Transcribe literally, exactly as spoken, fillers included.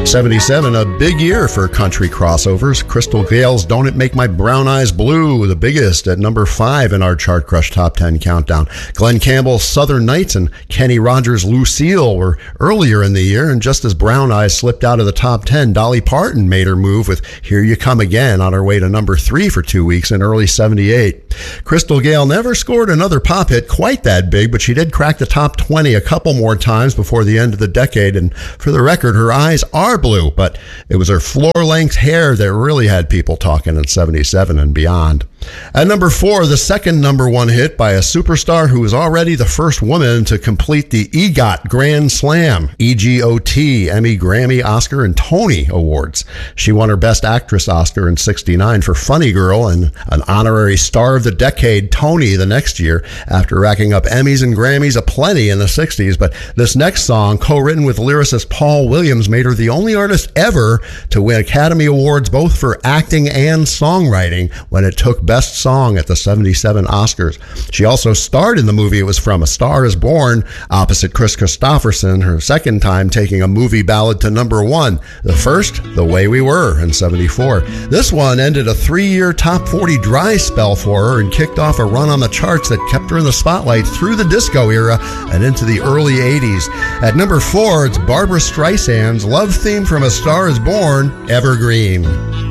seventy-seven, a big year for country crossovers. Crystal Gale's Don't It Make My Brown Eyes Blue, the biggest, at number five in our Chart Crush Top ten countdown. Glenn Campbell's Southern Nights and Kenny Rogers' Lucille were earlier in the year, and just as Brown Eyes slipped out of the top ten, Dolly Parton made her move with Here You Come Again on her way to number three for two weeks in early seventy-eight. Crystal Gale never scored another pop hit quite that big, but she did crack the top twenty a couple more times before the end of the decade, and for the record, her eyes are blue, but it was her floor-length hair that really had people talking in seventy-seven and beyond. At number four, the second number one hit by a superstar who was already the first woman to complete the EGOT Grand Slam, E G O T, Emmy, Grammy, Oscar, and Tony Awards. She won her Best Actress Oscar in sixty-nine for Funny Girl and an honorary Star of the Decade Tony the next year after racking up Emmys and Grammys aplenty in the sixties. But this next song, co-written with lyricist Paul Williams, made her the only artist ever to win Academy Awards both for acting and songwriting when it took Best Song at the seventy-seven Oscars. She also starred in the movie it was from, A Star is Born, opposite Chris Christopherson, her second time taking a movie ballad to number one. The first, The Way We Were, in seventy-four. This one ended a three-year top forty dry spell for her and kicked off a run on the charts that kept her in the spotlight through the disco era and into the early eighties. At number four, it's Barbra Streisand's love theme from A Star is Born, Evergreen.